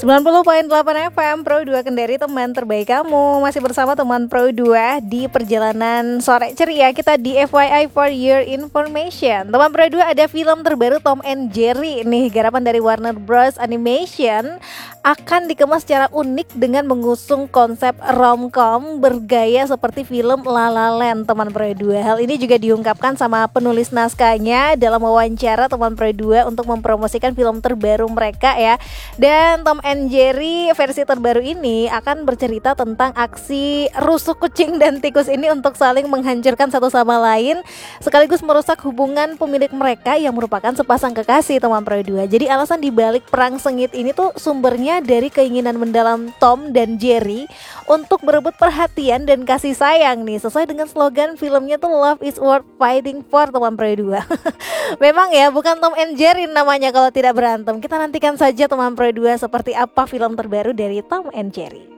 90,8 FM Pro 2 Kendari, teman terbaik kamu. Masih bersama teman Pro 2 di perjalanan sore ceria kita di FYI for your information. Teman Pro 2, ada film terbaru Tom and Jerry nih, garapan dari Warner Bros Animation, akan dikemas secara unik dengan mengusung konsep romcom bergaya seperti film La La Land, teman Pro 2. Hal ini juga diungkapkan sama penulis naskahnya dalam wawancara teman Pro 2 untuk mempromosikan film terbaru mereka ya. Dan Tom and Jerry versi terbaru ini akan bercerita tentang aksi rusuk kucing dan tikus ini untuk saling menghancurkan satu sama lain, sekaligus merusak hubungan pemilik mereka yang merupakan sepasang kekasih, teman Pro 2. Jadi alasan dibalik perang sengit ini tuh sumbernya dari keinginan mendalam Tom dan Jerry untuk berebut perhatian dan kasih sayang nih, sesuai dengan slogan filmnya tuh Love is worth fighting for, teman Pro 2. Memang ya, bukan Tom and Jerry namanya kalau tidak berantem. Kita nantikan saja teman Pro 2 seperti apa film terbaru dari Tom and Jerry.